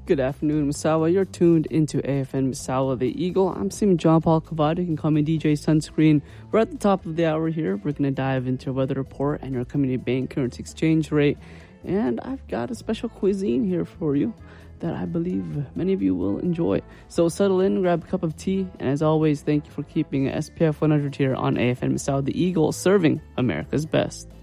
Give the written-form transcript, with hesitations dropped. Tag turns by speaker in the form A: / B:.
A: Good afternoon, Misawa. You're tuned into AFN Misawa the Eagle. I'm Sim John Paul Cavada. You can call me DJ Sunscreen. We're at the top of the hour here. We're going to dive into a weather report and your community bank currency exchange rate. And I've got a special cuisine here for you that I believe many of you will enjoy. So settle in, grab a cup of tea, and as always, thank you for keeping SPF 100 here on AFN Misawa the Eagle, serving America's best.